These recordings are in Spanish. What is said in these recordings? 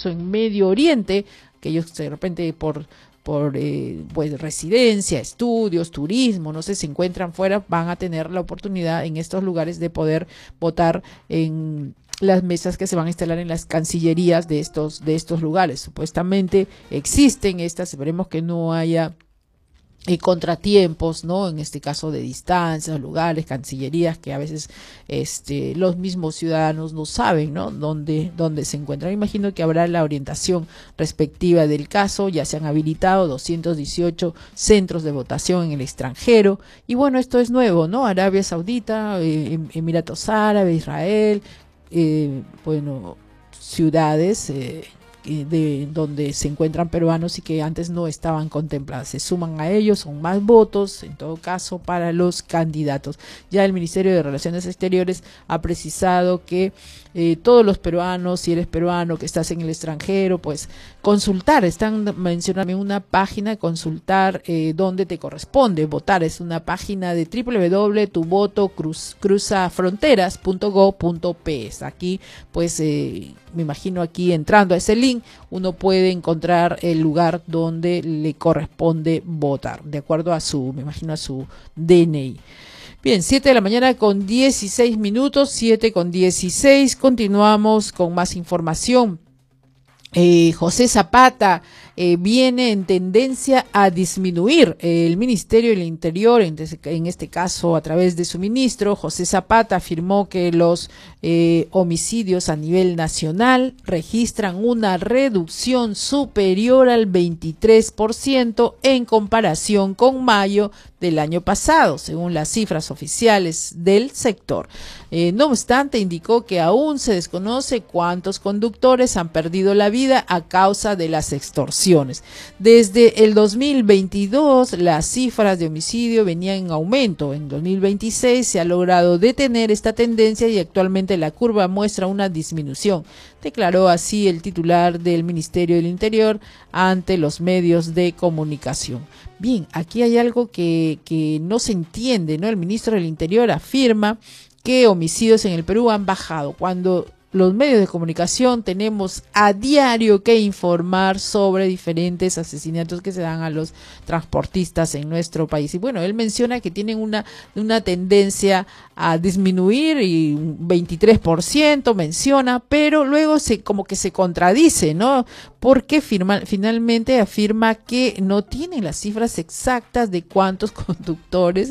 caso en Medio Oriente, que ellos de repente por pues residencia, estudios, turismo, no sé, se encuentran fuera, van a tener la oportunidad en estos lugares de poder votar en las mesas que se van a instalar en las cancillerías de estos lugares. Supuestamente existen estas, esperemos que no haya contratiempos, ¿no? En este caso de distancias, lugares, cancillerías, que a veces los mismos ciudadanos no saben, ¿no? Dónde se encuentran. Me imagino que habrá la orientación respectiva del caso. Ya se han habilitado 218 centros de votación en el extranjero. Y bueno, esto es nuevo, ¿no? Arabia Saudita, Emiratos Árabes, Israel, bueno, ciudades de donde se encuentran peruanos y que antes no estaban contempladas. Se suman a ellos, son más votos, en todo caso, para los candidatos. Ya el Ministerio de Relaciones Exteriores ha precisado que todos los peruanos, si eres peruano que estás en el extranjero, pues consultar, están mencionando una página, consultar donde te corresponde votar. Es una página de www.tuvotocruzafronteras.go.pe. Aquí, pues, me imagino aquí entrando a ese link, uno puede encontrar el lugar donde le corresponde votar, de acuerdo a su, me imagino, a su DNI. Bien, 7 de la mañana con 16 minutos, 7 con 16, continuamos con más información. José Zapata viene en tendencia a disminuir. El Ministerio del Interior, en este caso a través de su ministro, José Zapata, afirmó que los homicidios a nivel nacional registran una reducción superior al 23% en comparación con mayo del año pasado, según las cifras oficiales del sector. No obstante, indicó que aún se desconoce cuántos conductores han perdido la vida a causa de las extorsiones. Desde el 2022, las cifras de homicidio venían en aumento. En 2026 se ha logrado detener esta tendencia y actualmente la curva muestra una disminución, declaró así el titular del Ministerio del Interior ante los medios de comunicación. Bien, aquí hay algo que no se entiende, ¿no? El ministro del Interior afirma que homicidios en el Perú han bajado, cuando los medios de comunicación tenemos a diario que informar sobre diferentes asesinatos que se dan a los transportistas en nuestro país. Y bueno, él menciona que tienen una tendencia a disminuir y un 23% menciona, pero luego como que se contradice, ¿no? Porque finalmente afirma que no tienen las cifras exactas de cuántos conductores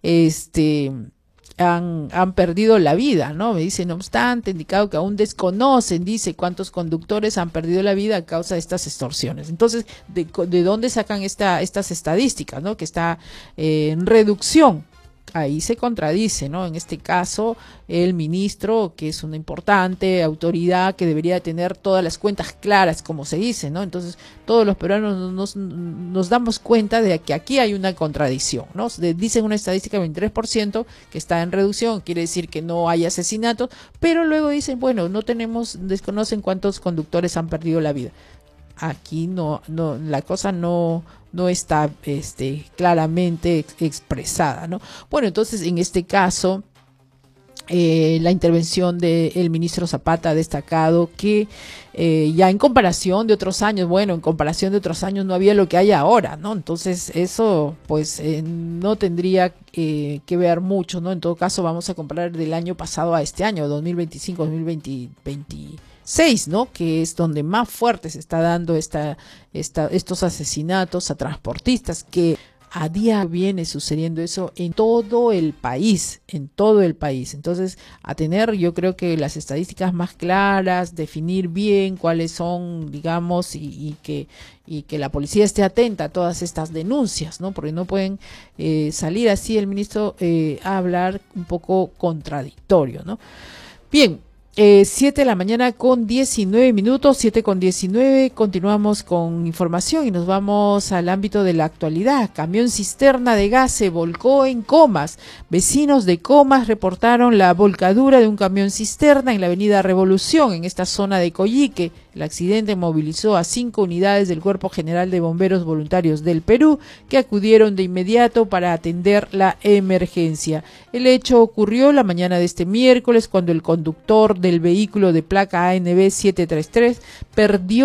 han perdido la vida, ¿no? Me dice, no obstante, indicado que aún desconocen, dice, cuántos conductores han perdido la vida a causa de estas extorsiones. Entonces, ¿de dónde sacan estas estadísticas, ¿no? Que está en reducción. Ahí se contradice, ¿no? En este caso, el ministro, que es una importante autoridad que debería tener todas las cuentas claras, como se dice, ¿no? Entonces, todos los peruanos nos damos cuenta de que aquí hay una contradicción, ¿no? Dicen una estadística de 23% que está en reducción, quiere decir que no hay asesinatos, pero luego dicen, bueno, desconocen cuántos conductores han perdido la vida. Aquí la cosa no está claramente expresada, ¿no? Bueno, entonces en este caso la intervención del ministro Zapata ha destacado que ya en comparación de otros años, no había lo que hay ahora, ¿no? Entonces eso pues no tendría que ver mucho, ¿no? En todo caso vamos a comparar del año pasado a este año, 2025-2026, ¿no? Que es donde más fuerte se está dando estos asesinatos a transportistas, que a día viene sucediendo eso en todo el país, Entonces, a tener, yo creo que las estadísticas más claras, definir bien cuáles son, digamos, y que la policía esté atenta a todas estas denuncias, ¿no? Porque no pueden salir así el ministro a hablar un poco contradictorio, ¿no? Bien. 7 de la mañana con 19 minutos, 7 con 19, continuamos con información y nos vamos al ámbito de la actualidad. Camión cisterna de gas se volcó en Comas. Vecinos de Comas reportaron la volcadura de un camión cisterna en la avenida Revolución, en esta zona de Coyique. El accidente movilizó a 5 unidades del Cuerpo General de Bomberos Voluntarios del Perú, que acudieron de inmediato para atender la emergencia. El hecho ocurrió la mañana de este miércoles, cuando el conductor del vehículo de placa ANB 733 perdió